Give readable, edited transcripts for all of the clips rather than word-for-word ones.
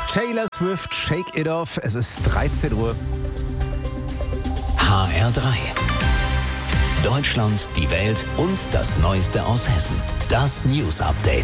Taylor Swift, Shake It Off. Es ist 13 Uhr. HR3. Deutschland, die Welt und das Neueste aus Hessen. Das News Update.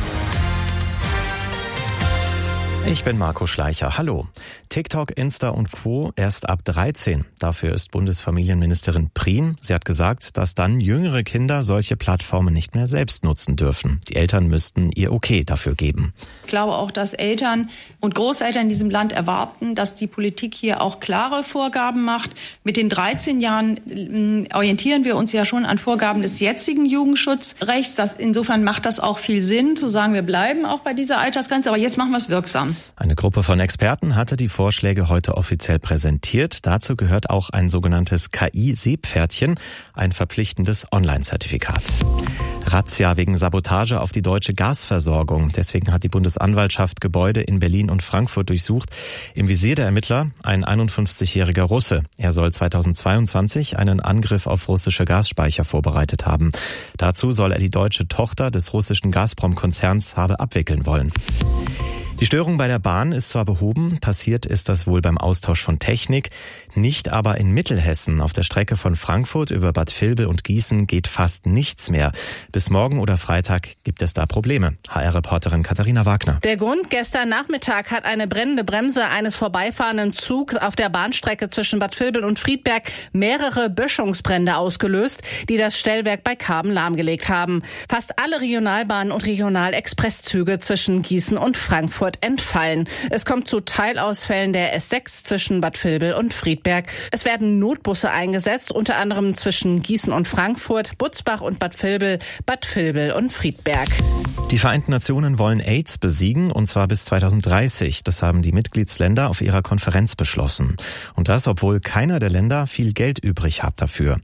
Ich bin Marco Schleicher. Hallo. TikTok, Insta und Co. erst ab 13. Dafür ist Bundesfamilienministerin Prien. Sie hat gesagt, dass dann jüngere Kinder solche Plattformen nicht mehr selbst nutzen dürfen. Die Eltern müssten ihr Okay dafür geben. Ich glaube auch, dass Eltern und Großeltern in diesem Land erwarten, dass die Politik hier auch klare Vorgaben macht. Mit den 13 Jahren orientieren wir uns ja schon an Vorgaben des jetzigen Jugendschutzrechts. Insofern macht das auch viel Sinn, zu sagen, wir bleiben auch bei dieser Altersgrenze. Aber jetzt machen wir es wirksam. Eine Gruppe von Experten hatte die Vorschläge heute offiziell präsentiert. Dazu gehört auch ein sogenanntes KI-Seepferdchen, ein verpflichtendes Online-Zertifikat. Razzia wegen Sabotage auf die deutsche Gasversorgung. Deswegen hat die Bundesanwaltschaft Gebäude in Berlin und Frankfurt durchsucht. Im Visier der Ermittler ein 51-jähriger Russe. Er soll 2022 einen Angriff auf russische Gasspeicher vorbereitet haben. Dazu soll er die deutsche Tochter des russischen Gazprom-Konzerns habe abwickeln wollen. Die Störung bei der Bahn ist zwar behoben, passiert ist das wohl beim Austausch von Technik, nicht aber in Mittelhessen. Auf der Strecke von Frankfurt über Bad Vilbel und Gießen geht fast nichts mehr. Bis morgen oder Freitag gibt es da Probleme. HR-Reporterin Katharina Wagner. Der Grund: Gestern Nachmittag hat eine brennende Bremse eines vorbeifahrenden Zugs auf der Bahnstrecke zwischen Bad Vilbel und Friedberg mehrere Böschungsbrände ausgelöst, die das Stellwerk bei Karben lahmgelegt haben. Fast alle Regionalbahnen und Regional-Expresszüge zwischen Gießen und Frankfurt entfallen. Es kommt zu Teilausfällen der S6 zwischen Bad Vilbel und Friedberg. Es werden Notbusse eingesetzt, unter anderem zwischen Gießen und Frankfurt, Butzbach und Bad Vilbel und Friedberg. Die Vereinten Nationen wollen AIDS besiegen, und zwar bis 2030. Das haben die Mitgliedsländer auf ihrer Konferenz beschlossen. Und das, obwohl keiner der Länder viel Geld übrig hat dafür.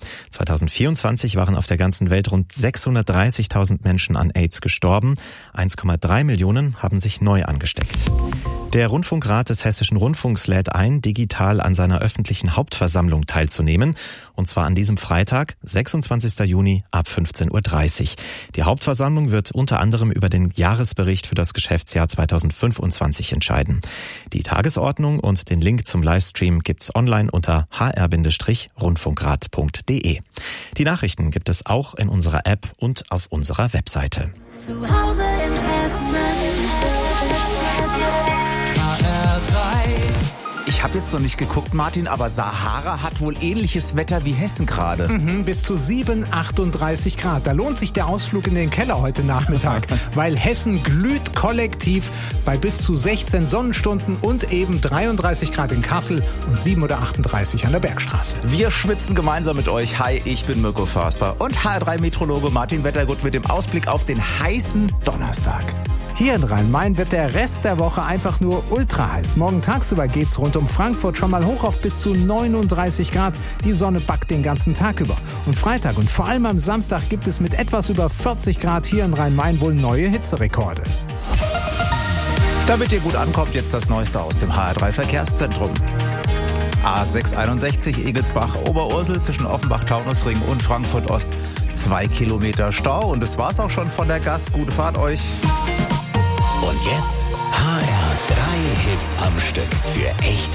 2024 waren auf der ganzen Welt rund 630.000 Menschen an AIDS gestorben. 1,3 Millionen haben sich neu angesteckt. Der Rundfunkrat des Hessischen Rundfunks lädt ein, digital an seiner öffentlichen Hauptversammlung teilzunehmen. Und zwar an diesem Freitag, 26. Juni ab 15.30 Uhr. Die Hauptversammlung wird unter anderem über den Jahresbericht für das Geschäftsjahr 2025 entscheiden. Die Tagesordnung und den Link zum Livestream gibt's online unter hr-rundfunkrat.de. Die Nachrichten gibt es auch in unserer App und auf unserer Webseite. Zu Hause in Hessen. Ich habe jetzt noch nicht geguckt, Martin, aber Sahara hat wohl ähnliches Wetter wie Hessen gerade. Bis zu 38 Grad. Da lohnt sich der Ausflug in den Keller heute Nachmittag, weil Hessen glüht kollektiv bei bis zu 16 Sonnenstunden und eben 33 Grad in Kassel und 7 oder 38 an der Bergstraße. Wir schwitzen gemeinsam mit euch. Hi, ich bin Mirko Förster und HR3-Meteorologe Martin Wettergut mit dem Ausblick auf den heißen Donnerstag. Hier in Rhein-Main wird der Rest der Woche einfach nur ultra heiß. Morgen tagsüber geht's rund um Frankfurt schon mal hoch auf bis zu 39 Grad. Die Sonne backt den ganzen Tag über. Und Freitag und vor allem am Samstag gibt es mit etwas über 40 Grad hier in Rhein-Main wohl neue Hitzerekorde. Damit ihr gut ankommt, jetzt das Neueste aus dem HR3-Verkehrszentrum. A661 Egelsbach-Oberursel zwischen Offenbach-Taunusring und Frankfurt-Ost. 2 Kilometer Stau. Und das war's auch schon von der Gast. Gute Fahrt euch. Und jetzt HR3 Hits am Stück für echte